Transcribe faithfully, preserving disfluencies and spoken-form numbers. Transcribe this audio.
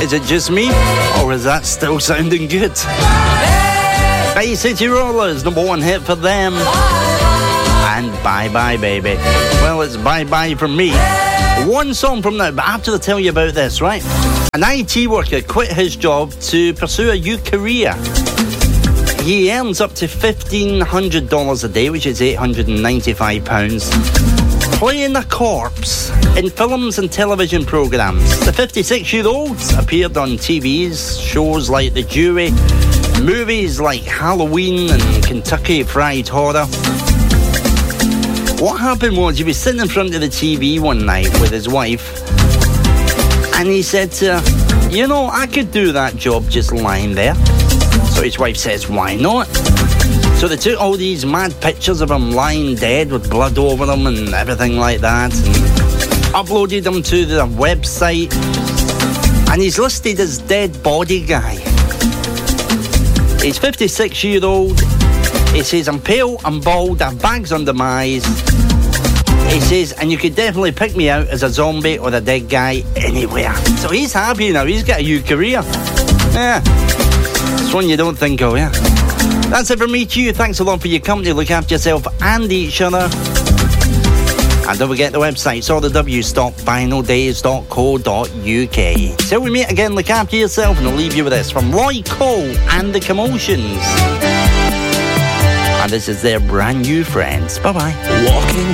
Is it just me, or is that still sounding good? Bay City Rollers, number one hit for them. And Bye Bye Baby. Well, it's bye bye from me. One song from now, but I have to tell you about this, right? An I T worker quit his job to pursue a new career. He earns up to fifteen hundred dollars a day, which is eight hundred ninety-five pounds, playing a corpse in films and television programmes. The fifty-six-year-old appeared on T V's shows like The Jury, movies like Halloween and Kentucky Fried Horror. What happened was he was sitting in front of the T V one night with his wife, and he said to her, you know, I could do that job just lying there. So his wife says, why not? So they took all these mad pictures of him lying dead with blood over him and everything like that, and uploaded them to the website, and he's listed as dead body guy. He's fifty-six year old. He says, I'm pale, I'm bald, I have bags under my eyes. He says, and you could definitely pick me out as a zombie or a dead guy anywhere. So he's happy now, he's got a new career. Yeah, it's one you don't think of, yeah. That's it from me to you. Thanks a lot for your company. Look after yourself and each other. And don't forget the website, so the w stop vinyl days dot co dot u k. Till we meet again, look after yourself, and I'll leave you with this from Roy Cole and the Commotions. And this is their brand new Friends. Bye-bye. Walking